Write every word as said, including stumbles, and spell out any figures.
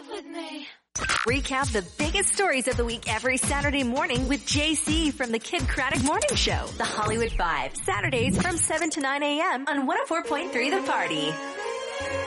love with me. Recap the biggest stories of the week every Saturday morning with J C from the Kid Craddock Morning Show. The Hollywood Five. Saturdays from seven to nine a.m. on one oh four point three The Party.